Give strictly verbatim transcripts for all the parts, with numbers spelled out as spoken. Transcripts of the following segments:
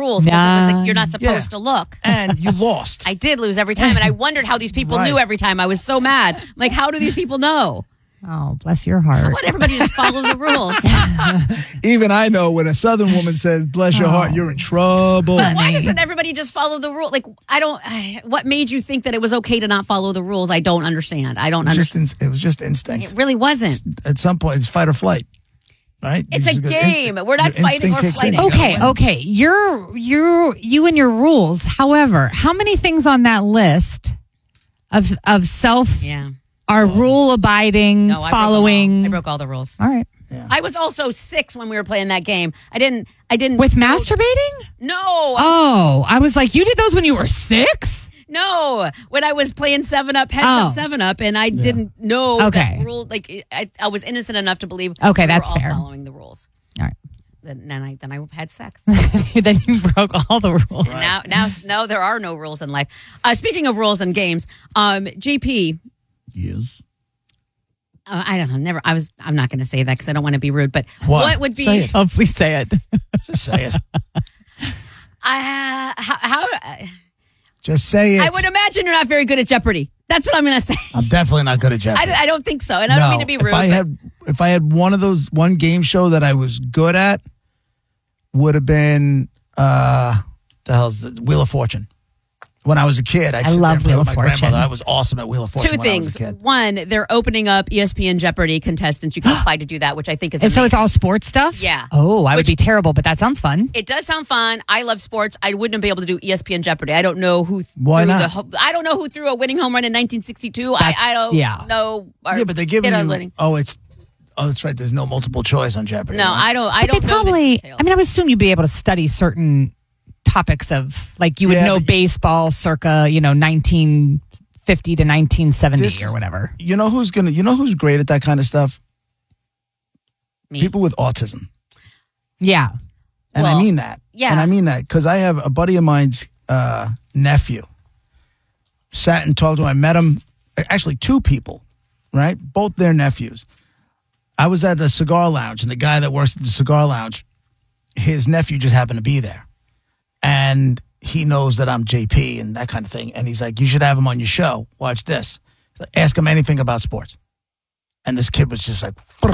rules because Nah. it was like you're not supposed Yeah. to look. And you lost. I did lose every time, and I wondered how these people Right. knew every time. I was so mad. I'm like, how do these people know? Oh, bless your heart. I want everybody to just follow the rules. Even I know when a Southern woman says, bless your Oh. heart, you're in trouble. But why doesn't everybody just follow the rule? Like, I don't. What made you think that it was okay to not follow the rules? I don't understand. I don't It was, just understand. in, it was just instinct. It really wasn't. At some point, it's fight or flight, right? It's You a just go- game. We're not your fighting instinct or kicks in. flighting. You gotta Okay, win. okay. You're you're you and your rules. However, how many things on that list of of self Yeah. are rule abiding, No, I following? Broke all, I broke all the rules. All right. I was also six when we were playing that game. I didn't. I didn't. With masturbating? No. Oh, I was like, you did those when you were six? No, when I was playing Seven Up, Heads Oh. Up, Seven Up, and I didn't know Okay. that rule. Like I, I was innocent enough to believe. Okay, we that's were all fair. Following the rules. All right. Then, then I then I had sex. Then you broke all the rules. Now now no, there are no rules in life. Uh, speaking of rules and games, um, J P. Yes. Uh, I don't know. Never. I was. I'm not going to say that because I don't want to be rude. But What? what would be? Say it. Oh, please say it. Just say it. I how, how Just say it. I would imagine you're not very good at Jeopardy. That's what I'm going to say. I'm definitely not good at Jeopardy. I, I don't think so, and I don't mean to be rude. If I but- had, if I had one of those one game show that I was good at, would have been uh, the hell's the Wheel of Fortune. When I was a kid, I'd I sit there love and play Wheel with of my Fortune. grandmother. I was awesome at Wheel of Fortune. Two when I was things. a kid. One, they're opening up E S P N Jeopardy contestants. You can apply to do that, which I think is And so amazing. it's all sports stuff? Yeah. Oh, I would Which- be terrible, but that sounds fun. It does sound fun. I love sports. I wouldn't be able to do E S P N Jeopardy. I don't know who. Why threw not? The, ho- I don't know who threw a winning home run in nineteen sixty-two. I, That's- I don't yeah. know. or Yeah, but they're giving hit a you. winning- Oh, it's. Oh, that's right. There's no multiple choice on Jeopardy. No, right? I don't. I But don't they know. the probably, details. I mean, I would assume you'd be able to study certain topics of, like, you would Yeah, know but- baseball circa, you know, nineteen fifty to nineteen seventy This- or whatever. You know who's gonna? You know who's great at that kind of stuff? Me. People with autism. Yeah. And Well, I mean that. yeah. And I mean that because I have a buddy of mine's uh, nephew. Sat and talked to him. I met him, actually, two people, right? Both their nephews. I was at the cigar lounge, and the guy that works at the cigar lounge, his nephew just happened to be there. And he knows that I'm J P and that kind of thing. And he's like, you should have him on your show. Watch this. Ask him anything about sports. And this kid was just like,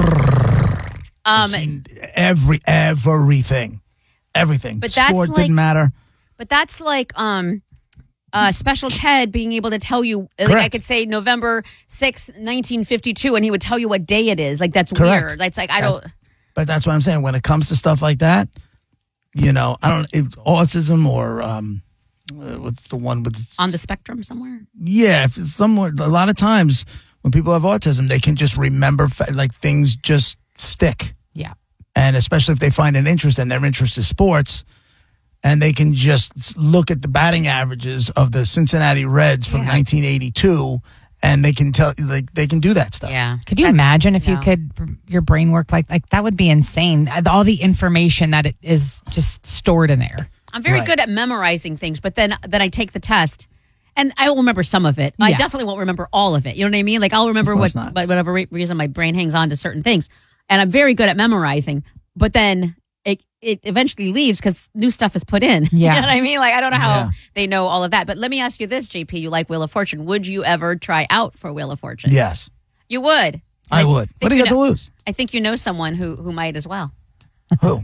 Um, he- every everything, everything. But that's Sport like- didn't matter. But that's like um, uh, Special Ted being able to tell you. Like I Correct. could say November sixth, nineteen fifty-two, and he would tell you what day it is. Like that's Correct. weird. That's like I don't. But that's what I'm saying. When it comes to stuff like that, you know, I don't. If autism or um, uh, what's the one with? On the spectrum somewhere. Yeah, if it's somewhere. A lot of times when people have autism, they can just remember fa- like things just stick. Yeah. And especially if they find an interest and their interest is sports, and they can just look at the batting averages of the Cincinnati Reds from Yeah. nineteen eighty-two, and they can tell, like, they can do that stuff. Yeah. Could you That's- imagine if you no. could, your brain worked like, like that would be insane. All the information that it is just stored in there. I'm very Right. good at memorizing things, but then then I take the test, and I will remember some of it. I Yeah. definitely won't remember all of it. You know what I mean? Like I'll remember Of what, course not. but whatever re- reason my brain hangs on to certain things, and I'm very good at memorizing. But then it it eventually leaves because new stuff is put in. Yeah. You know what I mean? Like I don't know how Yeah. they know all of that. But let me ask you this, J P. You like Wheel of Fortune? Would you ever try out for Wheel of Fortune? Yes, You would. I would. think What do you you got to know- lose? I think you know someone who who might as well. Who?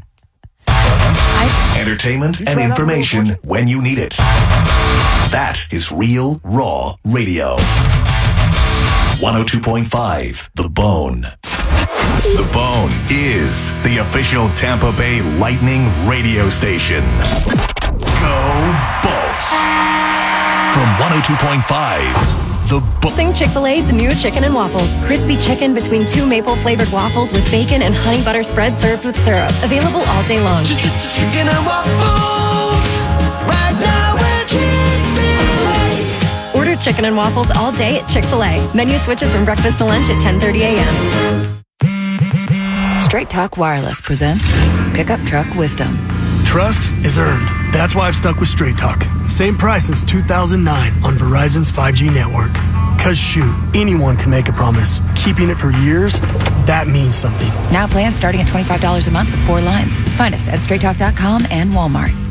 Entertainment and tried out information Wheel of when you need it. That is Real Raw Radio. one oh two point five The Bone. The Bone is the official Tampa Bay Lightning radio station. Go Bolts. From one oh two point five The Bone. Sing Chick-fil-A's new chicken and waffles. Crispy chicken between two maple-flavored waffles with bacon and honey butter spread served with syrup. Available all day long. Chicken and waffles. Right now we're Chick-fil-A. Order chicken and waffles all day at Chick-fil-A. Menu switches from breakfast to lunch at ten thirty a.m. Straight Talk Wireless presents Pickup Truck Wisdom. Trust is earned. That's why I've stuck with Straight Talk. Same price since two thousand nine on Verizon's five G network. Cause shoot, anyone can make a promise. Keeping it for years, that means something. Now plans starting at twenty-five dollars a month with four lines. Find us at straight talk dot com and Walmart.